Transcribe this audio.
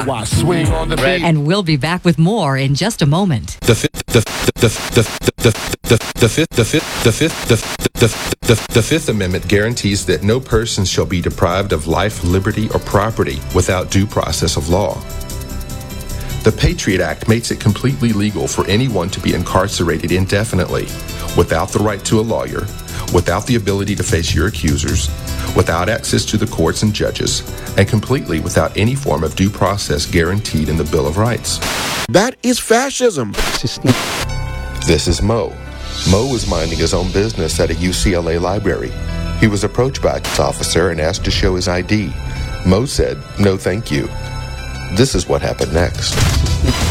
Why swing on the beat? And we'll be back with more in just a moment. The Fifth Amendment guarantees that no person shall be deprived of life, liberty, or property without due process of law. The Patriot Act makes it completely legal for anyone to be incarcerated indefinitely, without the right to a lawyer, without the ability to face your accusers, without access to the courts and judges, and completely without any form of due process guaranteed in the Bill of Rights. That is fascism. This is Mo. Mo was minding his own business at a UCLA library. He was approached by an officer and asked to show his ID. Mo said, "No, thank you." This is what happened next.